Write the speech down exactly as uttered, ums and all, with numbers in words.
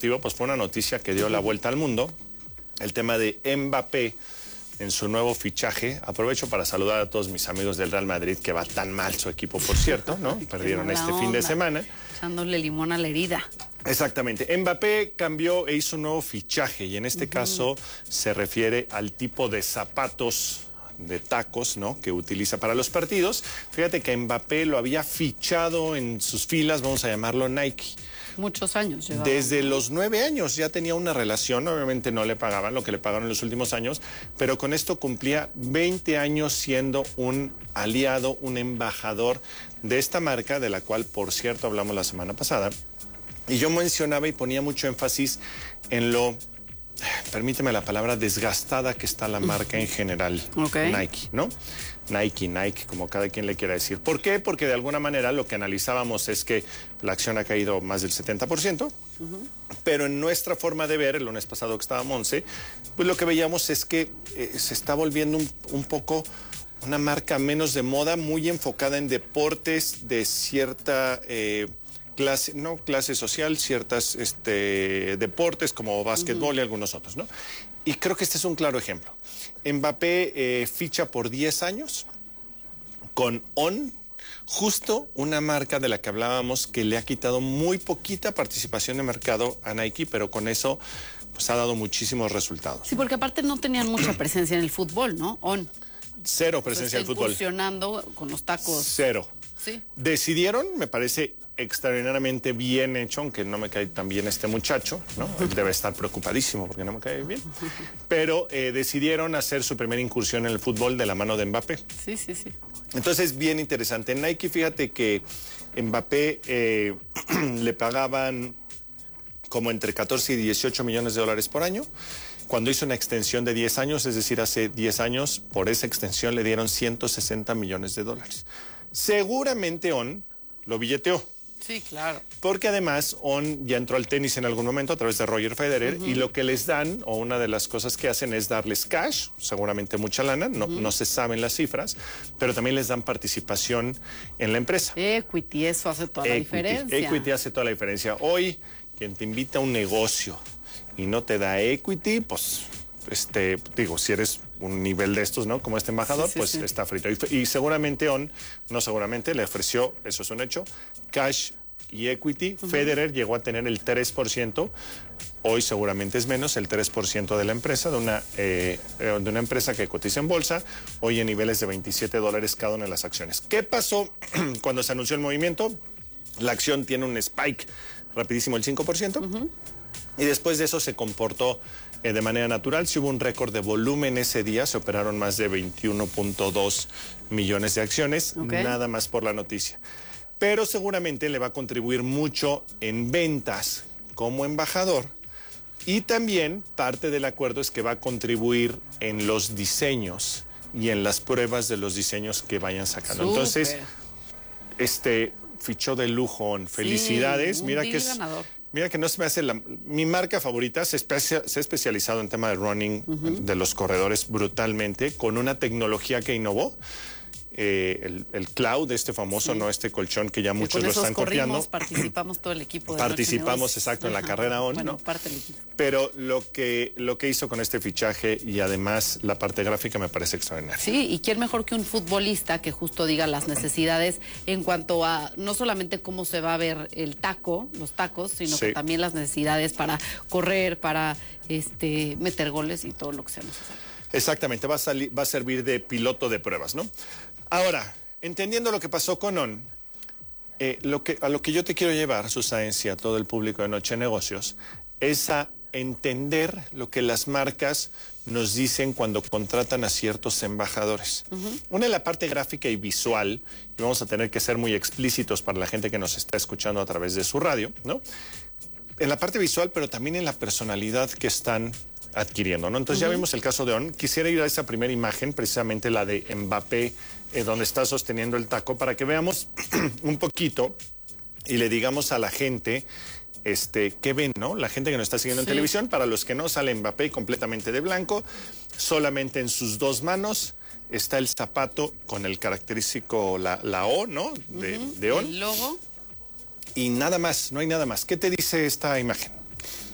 deportivo, pues fue una noticia que dio la vuelta al mundo. El tema de Mbappé en su nuevo fichaje. Aprovecho para saludar a todos mis amigos del Real Madrid, que va tan mal su equipo, por cierto, ¿no? Perdieron este fin de semana. Echándole limón a la herida. Exactamente. Mbappé cambió e hizo un nuevo fichaje y en este uh-huh. caso se refiere al tipo de zapatos de tacos, ¿no?, que utiliza para los partidos. Fíjate que Mbappé lo había fichado en sus filas, vamos a llamarlo Nike. Muchos años llevaba. Desde los nueve años ya tenía una relación, obviamente no le pagaban lo que le pagaron en los últimos años, pero con esto cumplía veinte años siendo un aliado, un embajador de esta marca, de la cual, por cierto, hablamos la semana pasada. Y yo mencionaba y ponía mucho énfasis en lo, permíteme la palabra, desgastada que está la marca en general, okay. Nike, ¿no? Nike, Nike, como cada quien le quiera decir. ¿Por qué? Porque de alguna manera lo que analizábamos es que la acción ha caído más del setenta por ciento, uh-huh. pero en nuestra forma de ver, el lunes pasado que estaba Monse, pues lo que veíamos es que eh, se está volviendo un, un poco una marca menos de moda, muy enfocada en deportes de cierta eh, clase, no clase social, ciertas este, deportes como básquetbol uh-huh. y algunos otros, ¿no? Y creo que este es un claro ejemplo. Mbappé eh, ficha por diez años con On, justo una marca de la que hablábamos que le ha quitado muy poquita participación de mercado a Nike, pero con eso pues ha dado muchísimos resultados. Sí, porque aparte no tenían mucha presencia en el fútbol, ¿no? On. Cero presencia en el fútbol. Funcionando con los tacos. Cero. Sí. Decidieron, me parece extraordinariamente bien hecho, aunque no me cae tan bien este muchacho, ¿no? Él debe estar preocupadísimo porque no me cae bien. Pero eh, decidieron hacer su primera incursión en el fútbol de la mano de Mbappé. Sí, sí, sí. Entonces, bien interesante. En Nike, fíjate que Mbappé eh, le pagaban como entre catorce y dieciocho millones de dólares por año. Cuando hizo una extensión de diez años, es decir, hace diez años, por esa extensión le dieron ciento sesenta millones de dólares. Seguramente On lo billeteó. Sí, claro. Porque además On ya entró al tenis en algún momento a través de Roger Federer uh-huh. y lo que les dan, o una de las cosas que hacen es darles cash, seguramente mucha lana, no, uh-huh. no se saben las cifras, pero también les dan participación en la empresa. Equity, eso hace toda la Equity, diferencia. Equity hace toda la diferencia. Hoy, quien te invita a un negocio y no te da equity, pues, este, digo, si eres un nivel de estos, ¿no? Como este embajador, sí, sí, pues sí. está frito. Y, y seguramente On, no seguramente, le ofreció, eso es un hecho, cash y equity. Uh-huh. Federer llegó a tener el tres por ciento, hoy seguramente es menos, el tres por ciento de la empresa, de una, eh, de una empresa que cotiza en bolsa, hoy en niveles de veintisiete dólares cada una de las acciones. ¿Qué pasó cuando se anunció el movimiento? La acción tiene un spike rapidísimo, el cinco por ciento. Uh-huh. Y después de eso se comportó eh, de manera natural. Si hubo un récord de volumen ese día, se operaron más de veintiuno punto dos millones de acciones, okay. nada más por la noticia. Pero seguramente le va a contribuir mucho en ventas como embajador. Y también parte del acuerdo es que va a contribuir en los diseños y en las pruebas de los diseños que vayan sacando. Súper. Entonces, este fichó de lujo. Felicidades. Sí, Mira que es ganador. Mira que no se me hace la... Mi marca favorita se, especia, se ha especializado en tema de running uh-huh. de los corredores brutalmente, con una tecnología que innovó. Eh, el, el Cloud, este famoso, sí. no este colchón que ya que muchos lo están corrimos, copiando. Participamos todo el equipo. De Participamos, exacto, en la carrera On, bueno, ¿no? parte del equipo. Pero lo que, lo que hizo con este fichaje y además la parte gráfica me parece extraordinaria. Sí, y quién mejor que un futbolista que justo diga las necesidades en cuanto a no solamente cómo se va a ver el taco, los tacos, sino sí. que también las necesidades para correr, para este meter goles y todo lo que sea necesario. Exactamente, va a, salir, va a servir de piloto de pruebas, ¿no? Ahora, entendiendo lo que pasó con On, eh, lo que, a lo que yo te quiero llevar, Susaensi, a todo el público de Noche de Negocios, es a entender lo que las marcas nos dicen cuando contratan a ciertos embajadores. Uh-huh. Una es la parte gráfica y visual, y vamos a tener que ser muy explícitos para la gente que nos está escuchando a través de su radio, ¿no? En la parte visual, pero también en la personalidad que están adquiriendo, ¿no? Entonces uh-huh. ya vimos el caso de On. Quisiera ir a esa primera imagen, precisamente la de Mbappé, eh, donde está sosteniendo el taco, para que veamos un poquito y le digamos a la gente este, qué ven, ¿no? La gente que nos está siguiendo sí. en televisión, para los que no, sale Mbappé completamente de blanco, solamente en sus dos manos está el zapato con el característico, la, la O, ¿no? De, uh-huh. de On. El logo. Y nada más, no hay nada más. ¿Qué te dice esta imagen?